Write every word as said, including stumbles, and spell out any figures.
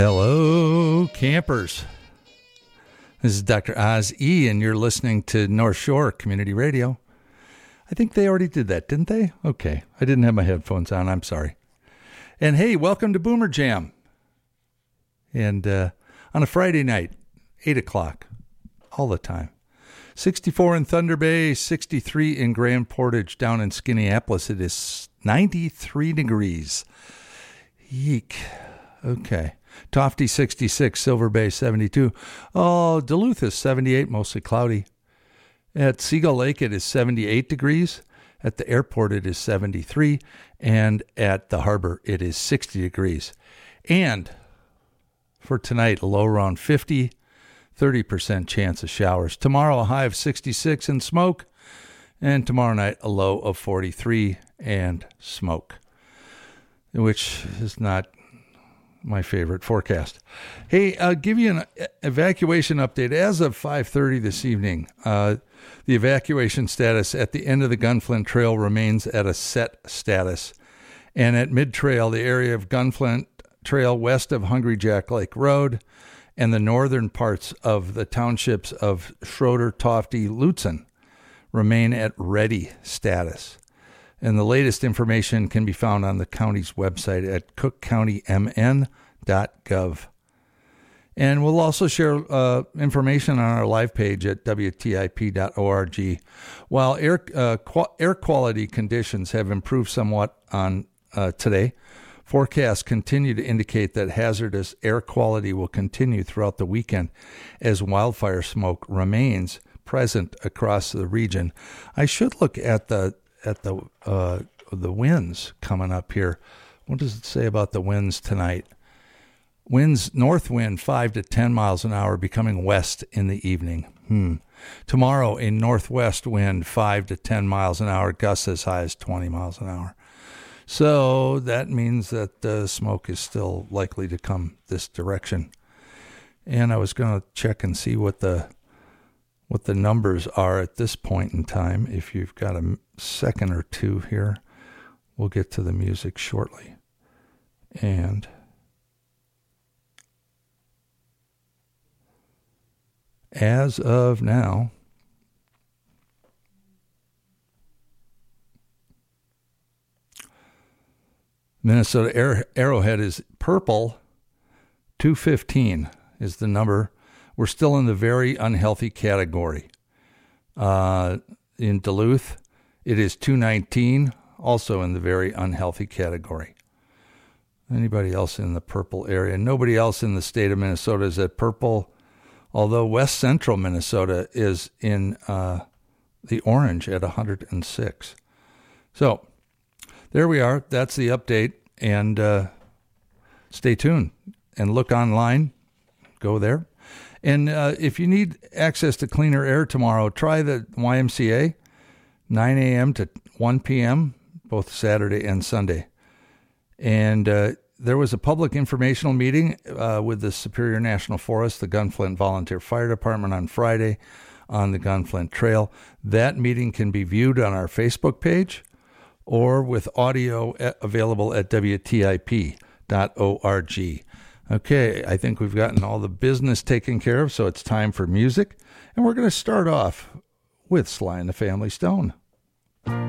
Hello, campers. This is Doctor Oz E, and you're listening to North Shore Community Radio. I think they already did that, didn't they? Okay. I didn't have my headphones on. I'm sorry. And hey, welcome to Boomer Jam. And uh, on a Friday night, eight o'clock, all the time. sixty-four in Thunder Bay, sixty-three in Grand Portage. Down in Skinneapolis, it is ninety-three degrees. Yeek. Okay. Tofty, sixty-six. Silver Bay, seventy-two. Oh, Duluth is seventy-eight, mostly cloudy. At Seagull Lake, it is seventy-eight degrees. At the airport, it is seventy-three. And at the harbor, it is sixty degrees. And for tonight, a low around fifty, thirty percent chance of showers. Tomorrow, a high of sixty-six and smoke. And tomorrow night, a low of forty-three and smoke, which is not my favorite forecast. Hey, I'll give you an evacuation update. As of five thirty this evening, uh, the evacuation status at the end of the Gunflint Trail remains at a set status. And at mid-trail, the area of Gunflint Trail west of Hungry Jack Lake Road and the northern parts of the townships of Schroeder, Tofty, Lutsen remain at ready status. And the latest information can be found on the county's website at cook county m n dot gov. And we'll also share uh, information on our live page at w t i p dot org. While air uh, qu- air quality conditions have improved somewhat on uh, today, forecasts continue to indicate that hazardous air quality will continue throughout the weekend as wildfire smoke remains present across the region. I should look at the at the uh, the winds coming up here. What does it say about the winds tonight? Winds, north wind, five to ten miles an hour, becoming west in the evening. Hmm. Tomorrow, a northwest wind, five to ten miles an hour, gusts as high as twenty miles an hour. So that means that the smoke is still likely to come this direction. And I was going to check and see what the what the numbers are at this point in time. If you've got a second or two here, we'll get to the music shortly. And as of now, Minnesota Air, Arrowhead is purple. two fifteen is the number. We're still in the very unhealthy category. Uh, in Duluth, it is two nineteen, also in the very unhealthy category. Anybody else in the purple area? Nobody else in the state of Minnesota is at purple, although west central Minnesota is in uh, the orange at one hundred six. So there we are. That's the update. And uh, stay tuned and look online. Go there. And uh, if you need access to cleaner air tomorrow, try the Y M C A, nine a.m. to one p.m., both Saturday and Sunday. And uh, there was a public informational meeting uh, with the Superior National Forest, the Gunflint Volunteer Fire Department on Friday on the Gunflint Trail. That meeting can be viewed on our Facebook page or with audio available at w t i p dot org. Okay, I think we've gotten all the business taken care of, so it's time for music. And we're going to start off with Sly and the Family Stone.